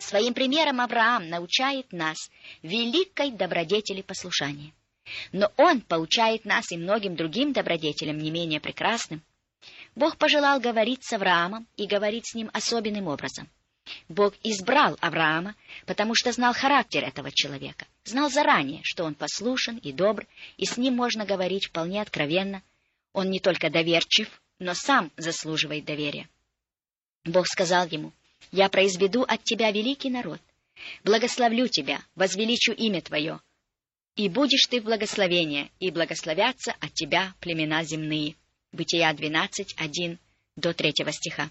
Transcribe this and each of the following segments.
Своим примером Авраам научает нас великой добродетели послушания. Но он поучает нас и многим другим добродетелям не менее прекрасным. Бог пожелал говорить с Авраамом и говорить с ним особенным образом. Бог избрал Авраама, потому что знал характер этого человека, знал заранее, что он послушен и добр, и с ним можно говорить вполне откровенно. Он не только доверчив, но сам заслуживает доверия. Бог сказал ему: «Я произведу от тебя великий народ, благословлю тебя, возвеличу имя твое, и будешь ты в благословении, и благословятся от тебя племена земные». Бытия 12, 1-3 стиха.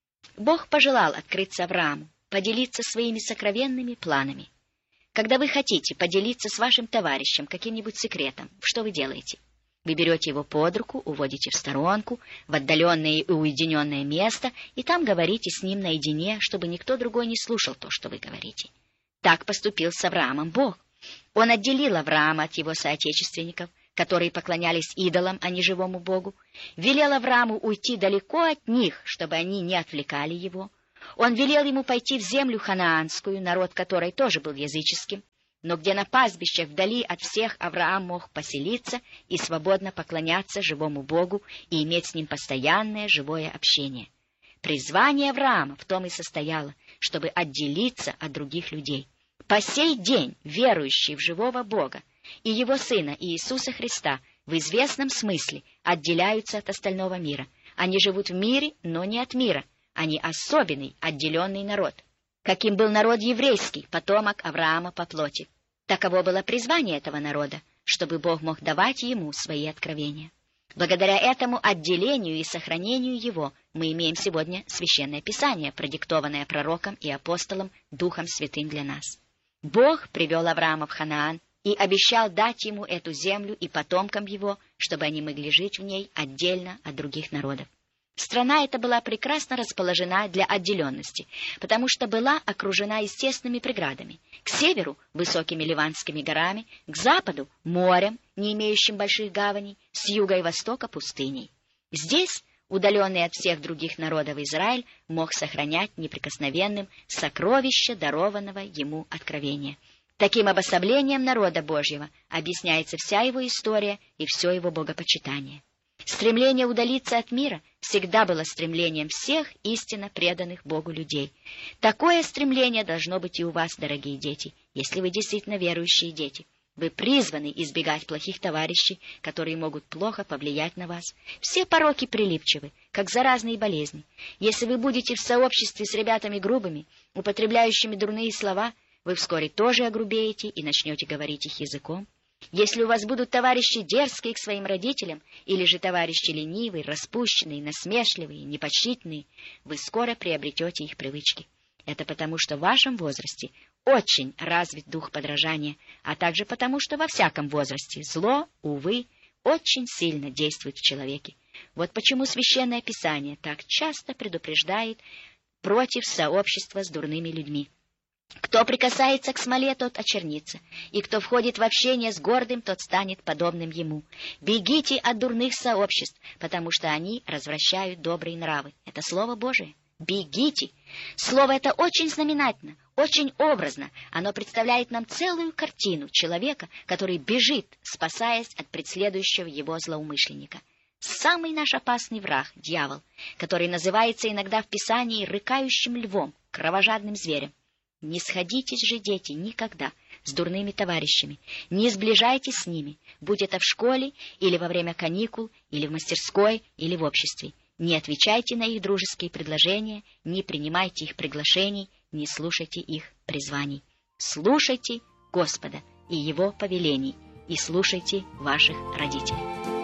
Бог пожелал открыться Аврааму, поделиться своими сокровенными планами. Когда вы хотите поделиться с вашим товарищем каким-нибудь секретом, что вы делаете? Вы берете его под руку, уводите в сторонку, в отдаленное и уединенное место, и там говорите с ним наедине, чтобы никто другой не слушал то, что вы говорите. Так поступил с Авраамом Бог. Он отделил Авраама от его соотечественников, которые поклонялись идолам, а не живому Богу, велел Аврааму уйти далеко от них, чтобы они не отвлекали его. Он велел ему пойти в землю ханаанскую, народ которой тоже был языческим, но где на пастбищах вдали от всех Авраам мог поселиться и свободно поклоняться живому Богу и иметь с ним постоянное живое общение. Призвание Авраама в том и состояло, чтобы отделиться от других людей. По сей день верующие в живого Бога и Его Сына Иисуса Христа в известном смысле отделяются от остального мира. Они живут в мире, но не от мира. Они особенный, отделенный народ. Каким был народ еврейский, потомок Авраама по плоти. Таково было призвание этого народа, чтобы Бог мог давать ему свои откровения. Благодаря этому отделению и сохранению его мы имеем сегодня Священное Писание, продиктованное пророком и апостолом Духом Святым для нас. Бог привел Авраама в Ханаан и обещал дать ему эту землю и потомкам его, чтобы они могли жить в ней отдельно от других народов. Страна эта была прекрасно расположена для отделенности, потому что была окружена естественными преградами. К северу — высокими Ливанскими горами, к западу — морем, не имеющим больших гаваней, с юга и востока — пустыней. Здесь, удаленный от всех других народов, Израиль мог сохранять неприкосновенным сокровище дарованного ему откровения. Таким обособлением народа Божьего объясняется вся его история и все его богопочитание. Стремление удалиться от мира всегда было стремлением всех истинно преданных Богу людей. Такое стремление должно быть и у вас, дорогие дети, если вы действительно верующие дети. Вы призваны избегать плохих товарищей, которые могут плохо повлиять на вас. Все пороки прилипчивы, как заразные болезни. Если вы будете в сообществе с ребятами грубыми, употребляющими дурные слова, вы вскоре тоже огрубеете и начнете говорить их языком. Если у вас будут товарищи дерзкие к своим родителям, или же товарищи ленивые, распущенные, насмешливые, непочтительные, вы скоро приобретете их привычки. Это потому, что в вашем возрасте очень развит дух подражания, а также потому, что во всяком возрасте зло, увы, очень сильно действует в человеке. Вот почему Священное Писание так часто предупреждает против сообщества с дурными людьми. Кто прикасается к смоле, тот очернится, и кто входит в общение с гордым, тот станет подобным ему. Бегите от дурных сообществ, потому что они развращают добрые нравы. Это Слово Божие. Бегите! Слово это очень знаменательно, очень образно. Оно представляет нам целую картину человека, который бежит, спасаясь от преследующего его злоумышленника. Самый наш опасный враг — дьявол, который называется иногда в Писании рыкающим львом, кровожадным зверем. Не сходитесь же, дети, никогда с дурными товарищами, не сближайтесь с ними, будь это в школе, или во время каникул, или в мастерской, или в обществе. Не отвечайте на их дружеские предложения, не принимайте их приглашений, не слушайте их призваний. Слушайте Господа и Его повелений, и слушайте ваших родителей.